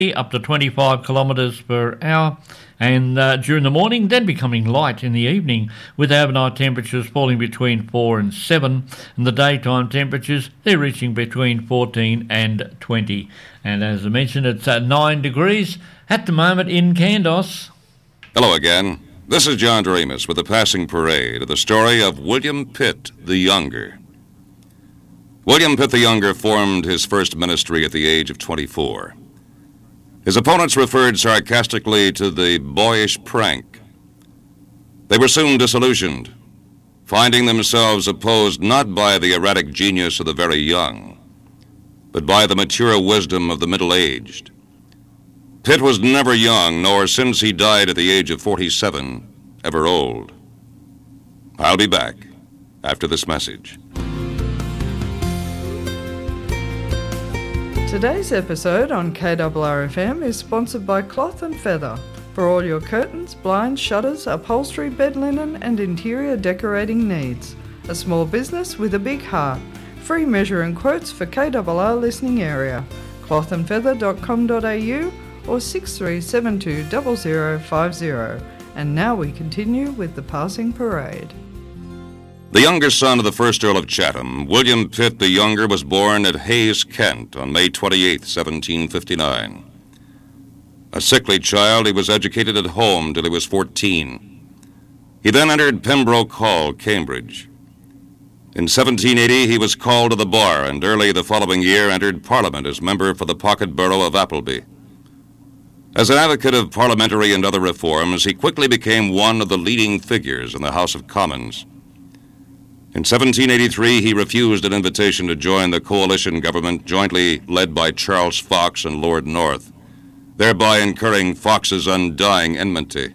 up to 25 kilometres per hour, and during the morning, then becoming light in the evening, with overnight temperatures falling between 4 and 7, and the daytime temperatures, they're reaching between 14 and 20. And as I mentioned, it's 9 degrees at the moment in Kandos. Hello again. This is John Doremus with the Passing Parade of the story of William Pitt the Younger. William Pitt the Younger formed his first ministry at the age of 24. His opponents referred sarcastically to the boyish prank. They were soon disillusioned, finding themselves opposed not by the erratic genius of the very young, but by the mature wisdom of the middle-aged. Pitt was never young, nor since he died at the age of 47, ever old. I'll be back after this message. Today's episode on KRRFM is sponsored by Cloth & Feather for all your curtains, blinds, shutters, upholstery, bed linen and interior decorating needs. A small business with a big heart. Free measure and quotes for KRR listening area. clothandfeather.com.au or 6372 0050. And now we continue with the Passing Parade. The younger son of the first Earl of Chatham, William Pitt the Younger, was born at Hayes, Kent, on May 28, 1759. A sickly child, he was educated at home till he was 14. He then entered Pembroke Hall, Cambridge. In 1780, he was called to the bar, and early the following year entered Parliament as member for the pocket borough of Appleby. As an advocate of parliamentary and other reforms, he quickly became one of the leading figures in the House of Commons. In 1783, he refused an invitation to join the coalition government jointly led by Charles Fox and Lord North, thereby incurring Fox's undying enmity.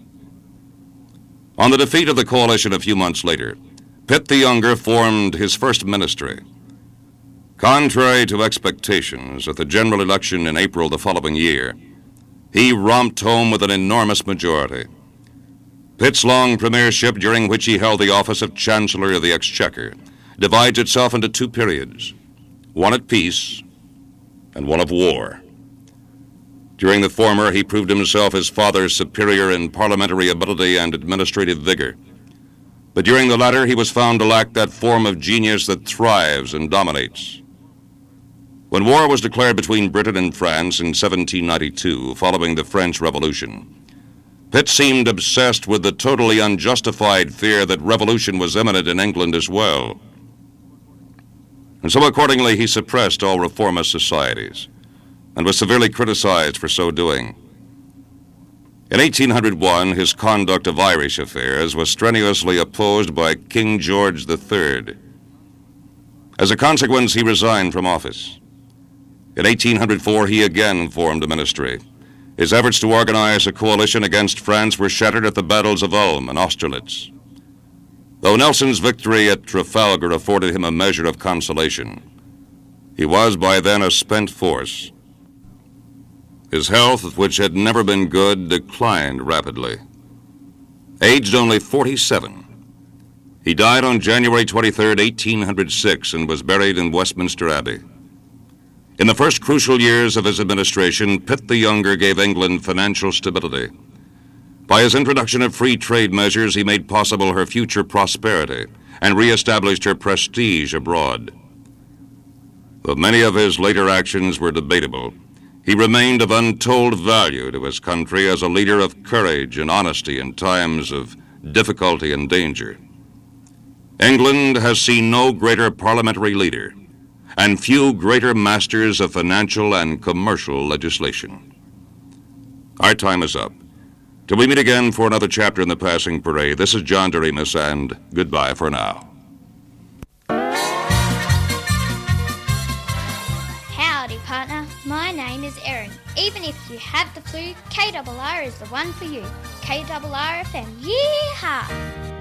On the defeat of the coalition a few months later, Pitt the Younger formed his first ministry. Contrary to expectations, at the general election in April the following year, he romped home with an enormous majority. Pitt's long premiership, during which he held the office of Chancellor of the Exchequer, divides itself into two periods, one at peace and one of war. During the former, he proved himself his father's superior in parliamentary ability and administrative vigor. But during the latter, he was found to lack that form of genius that thrives and dominates. When war was declared between Britain and France in 1792, following the French Revolution, Pitt seemed obsessed with the totally unjustified fear that revolution was imminent in England as well. And so accordingly he suppressed all reformist societies and was severely criticized for so doing. In 1801, his conduct of Irish affairs was strenuously opposed by King George III. As a consequence, he resigned from office. In 1804, he again formed a ministry. His efforts to organize a coalition against France were shattered at the battles of Ulm and Austerlitz. Though Nelson's victory at Trafalgar afforded him a measure of consolation, he was by then a spent force. His health, which had never been good, declined rapidly. Aged only 47, he died on January 23, 1806, and was buried in Westminster Abbey. In the first crucial years of his administration, Pitt the Younger gave England financial stability. By his introduction of free trade measures, he made possible her future prosperity and reestablished her prestige abroad. Though many of his later actions were debatable, he remained of untold value to his country as a leader of courage and honesty in times of difficulty and danger. England has seen no greater parliamentary leader and few greater masters of financial and commercial legislation. Our time is up. Till we meet again for another chapter in the Passing Parade, this is John Doremus, and goodbye for now. Howdy, partner. My name is Erin. Even if you have the flu, KRR is the one for you. KRR FM, yeehaw!